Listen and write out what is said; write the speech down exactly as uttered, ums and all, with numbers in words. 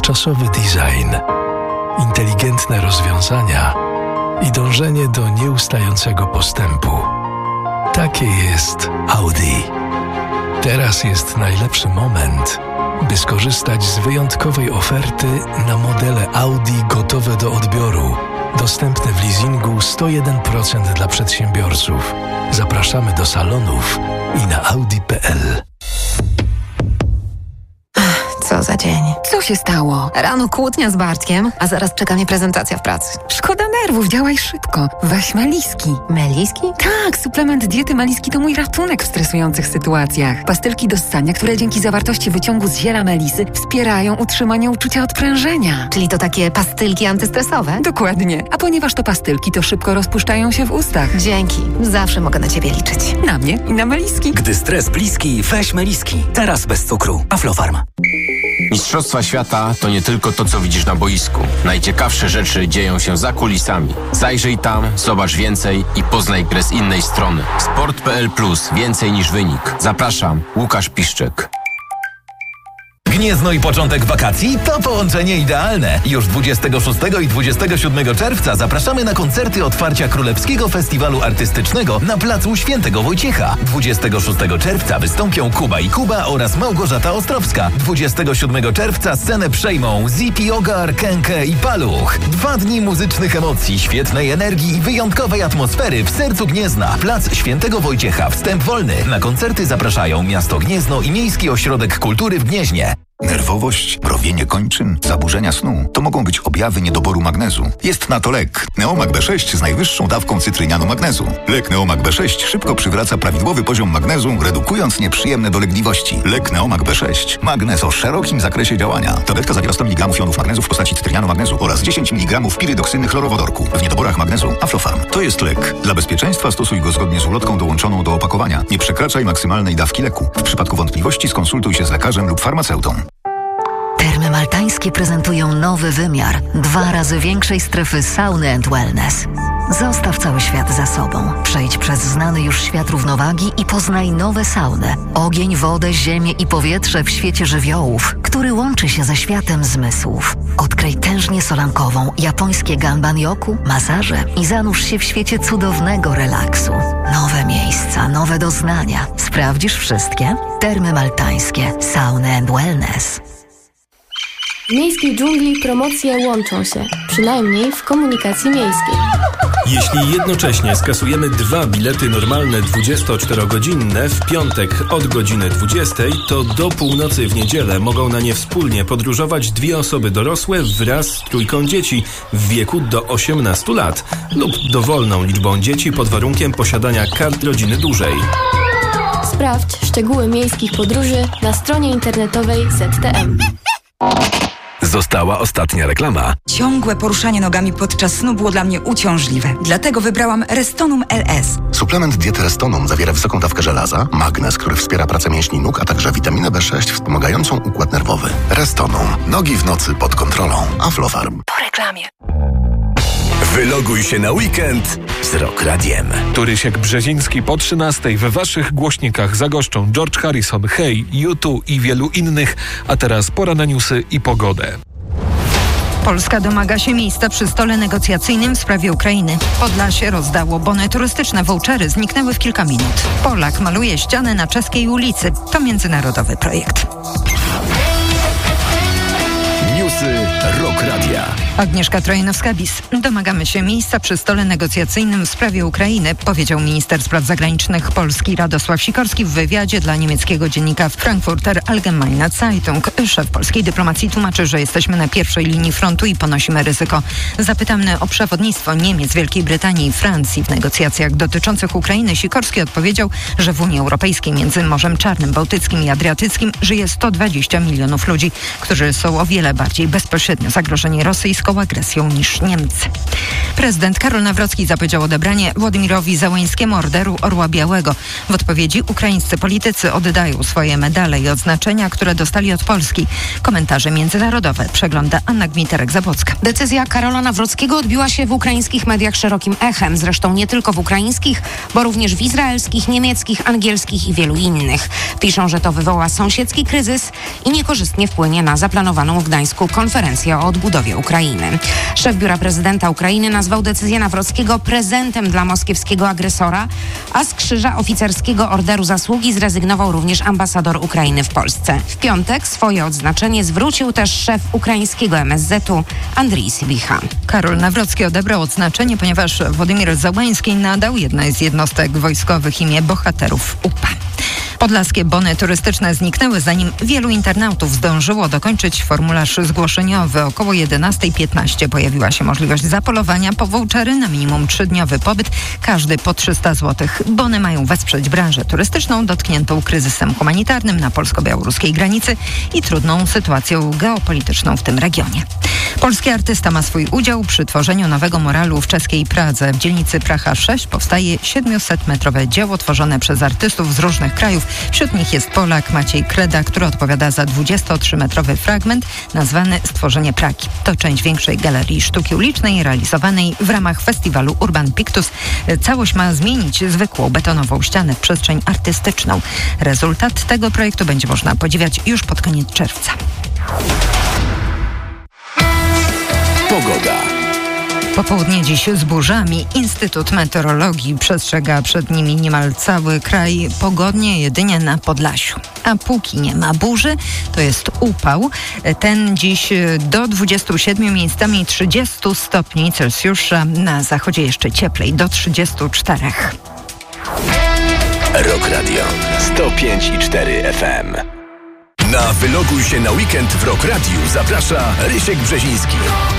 wszechczasowy design, inteligentne rozwiązania i dążenie do nieustającego postępu. Takie jest Audi. Teraz jest najlepszy moment, by skorzystać z wyjątkowej oferty na modele Audi gotowe do odbioru. Dostępne w leasingu sto jeden procent dla przedsiębiorców. Zapraszamy do salonów i na audi kropka p l. Co za dzień. Co się stało? Rano kłótnia z Bartkiem, a zaraz czeka mnie prezentacja w pracy. Szkoda nerwów, działaj szybko. Weź Meliski. Meliski? Tak, suplement diety Meliski to mój ratunek w stresujących sytuacjach. Pastylki do ssania, które dzięki zawartości wyciągu z ziela melisy wspierają utrzymanie uczucia odprężenia. Czyli to takie pastylki antystresowe? Dokładnie. A ponieważ to pastylki, to szybko rozpuszczają się w ustach. Dzięki. Zawsze mogę na Ciebie liczyć. Na mnie i na Meliski. Gdy stres bliski, weź Meliski. Teraz bez cukru. Aflofarm. Mistrzostwa świata to nie tylko to, co widzisz na boisku. Najciekawsze rzeczy dzieją się za kulisami. Zajrzyj tam, zobacz więcej i poznaj grę z innej strony. sport kropka p l plus. Więcej niż wynik. Zapraszam, Łukasz Piszczek. Gniezno i początek wakacji to połączenie idealne. Już dwudziestego szóstego i dwudziestego siódmego czerwca zapraszamy na koncerty otwarcia Królewskiego Festiwalu Artystycznego na placu Świętego Wojciecha. dwudziestego szóstego czerwca wystąpią Kuba i Kuba oraz Małgorzata Ostrowska. dwudziestego siódmego czerwca scenę przejmą Zipi Ogar, Kenke i Paluch. Dwa dni muzycznych emocji, świetnej energii i wyjątkowej atmosfery w sercu Gniezna. Plac Świętego Wojciecha, wstęp wolny. Na koncerty zapraszają Miasto Gniezno i Miejski Ośrodek Kultury w Gnieźnie. Nerwowość, mrowienie kończyn, zaburzenia snu to mogą być objawy niedoboru magnezu. Jest na to lek Neomag B sześć z najwyższą dawką cytrynianu magnezu. Lek Neomag B sześć szybko przywraca prawidłowy poziom magnezu, redukując nieprzyjemne dolegliwości. Lek Neomag B sześć. Magnez o szerokim zakresie działania. Tabletka zawiera sto miligramów jonów magnezu w postaci cytrynianu magnezu oraz dziesięć miligramów pirydoksyny chlorowodorku. W niedoborach magnezu Aflofarm. To jest lek. Dla bezpieczeństwa stosuj go zgodnie z ulotką dołączoną do opakowania. Nie przekraczaj maksymalnej dawki leku. W przypadku wątpliwości skonsultuj się z lekarzem lub farmaceutą. Termy Maltańskie prezentują nowy wymiar dwa razy większej strefy sauny and wellness. Zostaw cały świat za sobą. Przejdź przez znany już świat równowagi i poznaj nowe sauny. Ogień, wodę, ziemię i powietrze w świecie żywiołów, który łączy się ze światem zmysłów. Odkryj tężnię solankową, japońskie ganban-yoku, masaże i zanurz się w świecie cudownego relaksu. Nowe miejsca, nowe doznania. Sprawdzisz wszystkie? Termy Maltańskie. Sauny and wellness. W miejskiej dżungli promocje łączą się, przynajmniej w komunikacji miejskiej. Jeśli jednocześnie skasujemy dwa bilety normalne dwudziestoczterogodzinne w piątek od godziny dwudziestej, to do północy w niedzielę mogą na nie wspólnie podróżować dwie osoby dorosłe wraz z trójką dzieci w wieku do osiemnastu lat lub dowolną liczbą dzieci pod warunkiem posiadania kart rodziny dużej. Sprawdź szczegóły miejskich podróży na stronie internetowej Z T M. Została ostatnia reklama. Ciągłe poruszanie nogami podczas snu było dla mnie uciążliwe. Dlatego wybrałam Restonum L S. Suplement diety Restonum zawiera wysoką dawkę żelaza, magnez, który wspiera pracę mięśni nóg, a także witaminę B sześć wspomagającą układ nerwowy. Restonum. Nogi w nocy pod kontrolą. Aflofarm. Po reklamie. Wyloguj się na weekend z Rock Radiem. Turysiek Brzeziński po trzynastej w waszych głośnikach zagoszczą George Harrison, Hey, U dwa i wielu innych, a teraz pora na newsy i pogodę. Polska domaga się miejsca przy stole negocjacyjnym w sprawie Ukrainy. Podlasie rozdało bony turystyczne, vouchery zniknęły w kilka minut. Polak maluje ściany na czeskiej ulicy. To międzynarodowy projekt. Newsy Rock Radia. Agnieszka Trojanowska-Bis. Domagamy się miejsca przy stole negocjacyjnym w sprawie Ukrainy, powiedział minister spraw zagranicznych Polski Radosław Sikorski w wywiadzie dla niemieckiego dziennika Frankfurter Allgemeine Zeitung. Szef polskiej dyplomacji tłumaczy, że jesteśmy na pierwszej linii frontu i ponosimy ryzyko. Zapytany o przewodnictwo Niemiec, Wielkiej Brytanii i Francji w negocjacjach dotyczących Ukrainy, Sikorski odpowiedział, że w Unii Europejskiej między Morzem Czarnym, Bałtyckim i Adriatyckim żyje sto dwadzieścia milionów ludzi, którzy są o wiele bardziej bezpośrednio bezpośrednio zagrożeni rosyjską agresją niż Niemcy. Prezydent Karol Nawrocki zapowiedział odebranie Władimirowi Zełenskiemu Orderu Orła Białego. W odpowiedzi ukraińscy politycy oddają swoje medale i odznaczenia, które dostali od Polski. Komentarze międzynarodowe przegląda Anna Gmiterek-Zabłocka. Decyzja Karola Nawrockiego odbiła się w ukraińskich mediach szerokim echem. Zresztą nie tylko w ukraińskich, bo również w izraelskich, niemieckich, angielskich i wielu innych. Piszą, że to wywoła sąsiedzki kryzys i niekorzystnie wpłynie na zaplanowaną w Gdańsku konferencję o odbudowie Ukrainy. Szef Biura Prezydenta Ukrainy nazwał decyzję Nawrockiego prezentem dla moskiewskiego agresora, a z krzyża oficerskiego Orderu Zasługi zrezygnował również ambasador Ukrainy w Polsce. W piątek swoje odznaczenie zwrócił też szef ukraińskiego M S Z-u Andrii Sybicha. Karol Nawrocki odebrał odznaczenie, ponieważ Władimir Zełenski nadał jednej z jednostek wojskowych imię bohaterów U P A. Podlaskie bony turystyczne zniknęły, zanim wielu internautów zdążyło dokończyć formularz zgłoszeniowy. Około jedenasta piętnaście pojawiła się możliwość zapolowania po vouchery na minimum trzydniowy pobyt, każdy po trzysta złotych. Bony mają wesprzeć branżę turystyczną dotkniętą kryzysem humanitarnym na polsko-białoruskiej granicy i trudną sytuacją geopolityczną w tym regionie. Polski artysta ma swój udział przy tworzeniu nowego muralu w czeskiej Pradze. W dzielnicy Praha sześć powstaje siedmiosetmetrowe dzieło tworzone przez artystów z różnych krajów. Wśród nich jest Polak Maciej Kreda, który odpowiada za dwudziestotrzymetrowy fragment nazwany Stworzenie Pragi. To część większej galerii sztuki ulicznej realizowanej w ramach festiwalu Urban Pictus. Całość ma zmienić zwykłą betonową ścianę w przestrzeń artystyczną. Rezultat tego projektu będzie można podziwiać już pod koniec czerwca. Pogoda. Popołudnie dziś z burzami. Instytut Meteorologii przestrzega przed nimi niemal cały kraj. Pogodnie jedynie na Podlasiu. A póki nie ma burzy, to jest upał. Ten dziś do dwudziestu siedmiu, miejscami trzydziestu stopni Celsjusza. Na zachodzie jeszcze cieplej, do trzydziestu czterech. Rock Radio sto pięć i cztery F M. Na Wyloguj się na weekend w Rock Radiu zaprasza Rysiek Brzeziński.